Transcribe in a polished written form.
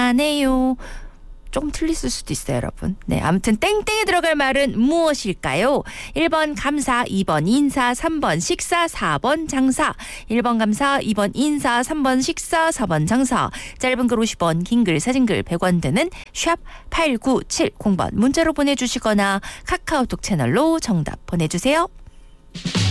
미안해요. 조금 틀렸을 수도 있어요, 여러분. 네, 아무튼 땡땡에 들어갈 말은 무엇일까요? 1번 감사, 2번 인사, 3번 식사, 4번 장사. 1번 감사, 2번 인사, 3번 식사, 4번 장사. 짧은 글 50원, 긴 글, 사진 글 100원 되는 샵 8970번 문자로 보내주시거나 카카오톡 채널로 정답 보내주세요.